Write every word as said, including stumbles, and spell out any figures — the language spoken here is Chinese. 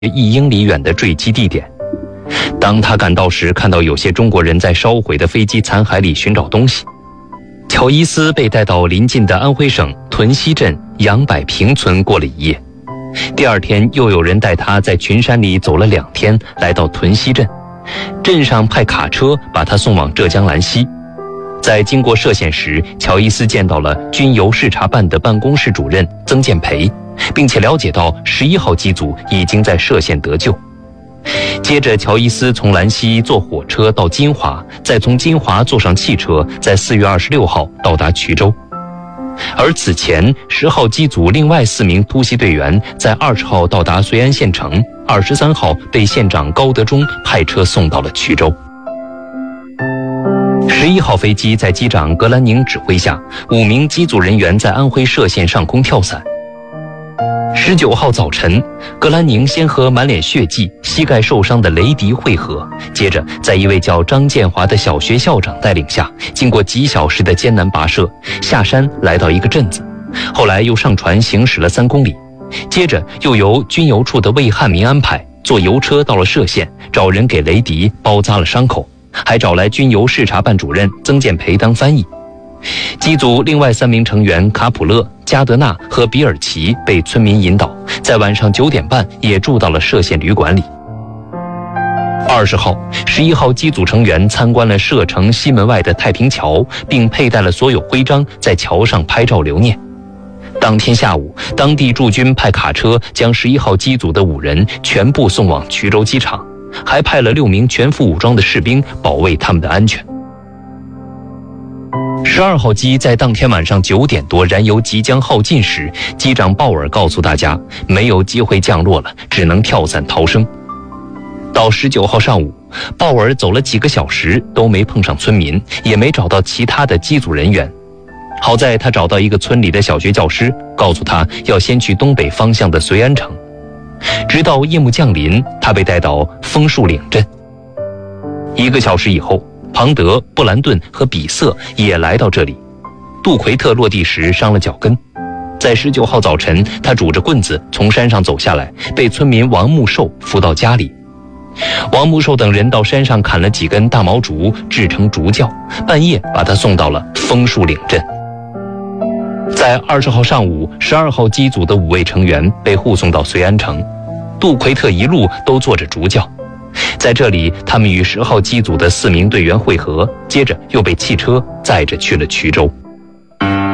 一英里远的坠机地点。当他赶到时，看到有些中国人在烧毁的飞机残骸里寻找东西。乔伊斯被带到邻近的安徽省屯溪镇杨柏坪村过了一夜。第二天，又有人带他在群山里走了两天，来到屯溪镇。镇上派卡车把他送往浙江兰溪。在经过歙县时，乔伊斯见到了军邮视察办的办公室主任曾建培，并且了解到十一号机组已经在歙县得救。接着，乔伊斯从兰溪坐火车到金华，再从金华坐上汽车，在四月二十六号到达衢州。而此前，十号机组另外四名突袭队员在二十号到达绥安县城，二十三号被县长高德忠派车送到了衢州。十一号飞机在机长格兰宁指挥下，五名机组人员在安徽歙县上空跳伞。十九号早晨，格兰宁先和满脸血迹、膝盖受伤的雷迪会合，接着在一位叫张建华的小学校长带领下，经过几小时的艰难跋涉，下山来到一个镇子，后来又上船行驶了三公里，接着又由军邮处的魏汉民安排坐邮车到了歙县，找人给雷迪包扎了伤口，还找来军邮视察办主任曾建培当翻译。机组另外三名成员卡普勒、加德纳和比尔奇被村民引导，在晚上九点半也住到了歙县旅馆里。二十号，十一号机组成员参观了歙城西门外的太平桥，并佩戴了所有徽章，在桥上拍照留念。当天下午，当地驻军派卡车将十一号机组的五人全部送往衢州机场，还派了六名全副武装的士兵保卫他们的安全。十二号机在当天晚上九点多燃油即将耗尽时，机长鲍尔告诉大家没有机会降落了，只能跳伞逃生。到十九号上午，鲍尔走了几个小时都没碰上村民，也没找到其他的机组人员。好在他找到一个村里的小学教师，告诉他要先去东北方向的绥安城。直到夜幕降临，他被带到枫树岭镇。一个小时以后，庞德、布兰顿和比瑟也来到这里。杜奎特落地时伤了脚跟，在十九号早晨，他拄着棍子从山上走下来，被村民王木寿扶到家里。王木寿等人到山上砍了几根大毛竹，制成竹轿，半夜把他送到了枫树岭镇。在二十号上午，十二号机组的五位成员被护送到绥安城，杜奎特一路都坐着竹轿。在这里，他们与十号机组的四名队员会合，接着又被汽车载着去了衢州。